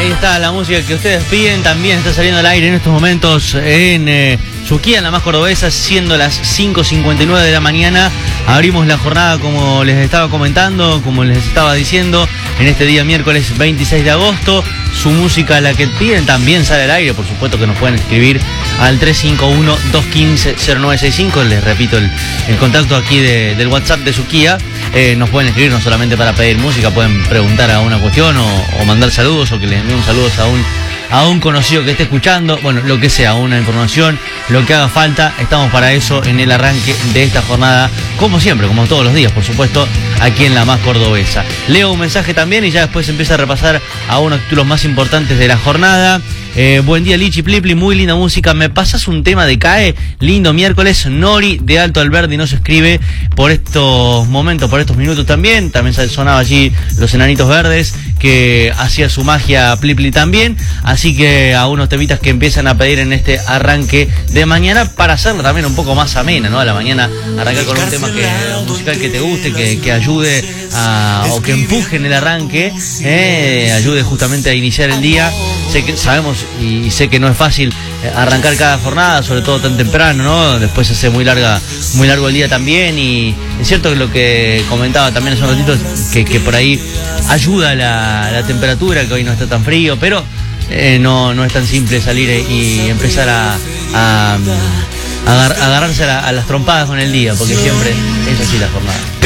Ahí está la música que ustedes piden. También está saliendo al aire en estos momentos en Suquía, en la más cordobesa, siendo las 5:59 de la mañana. Abrimos la jornada, como les estaba comentando, como les estaba diciendo, en este día miércoles 26 de agosto. Su música, la que piden, también sale al aire. Por supuesto que nos pueden escribir al 351-215-0965. Les repito el contacto aquí del WhatsApp de Suquía. Nos pueden escribir no solamente para pedir música, pueden preguntar a una cuestión o mandar saludos, o que les envíen saludos a un conocido que esté escuchando, bueno, lo que sea, una información, lo que haga falta. Estamos para eso en el arranque de esta jornada, como siempre, como todos los días, por supuesto, aquí en la más cordobesa. Leo un mensaje también y ya después empieza a repasar a unos títulos más importantes de la jornada. Buen día, Lichi Plipli, muy linda música. ¿Me pasas un tema de CAE? Lindo miércoles. Nori de Alto Alberdi nos escribe por estos momentos, por estos minutos también. También sonaba allí Los Enanitos Verdes, que hacía su magia Plipli también. Así que a unos temitas que empiezan a pedir en este arranque de mañana, para hacerlo también un poco más amena, ¿no? A la mañana arrancar con un tema musical que te guste, que ayude o que empuje en el arranque, ayude justamente a iniciar el día. Sabemos y sé que no es fácil arrancar cada jornada, sobre todo tan temprano, ¿no? Después se hace muy largo el día también, y es cierto que lo que comentaba también hace un ratito, que por ahí ayuda la temperatura, que hoy no está tan frío, pero no es tan simple salir y empezar a agarrarse a las trompadas con el día, porque siempre es así la jornada.